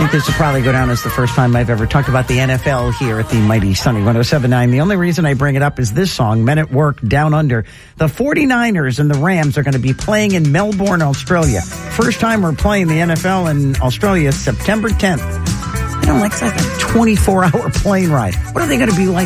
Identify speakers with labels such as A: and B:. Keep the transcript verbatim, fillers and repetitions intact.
A: think this will probably go down as the first time I've ever talked about the N F L here at the mighty Sunny one oh seven point nine. The only reason I bring it up is this song, Men at Work, Down Under. The forty-niners and the Rams are going to be playing in Melbourne, Australia. First time we're playing the N F L in Australia, September tenth. You know, like, it's like a twenty-four hour plane ride. What are they going to be like?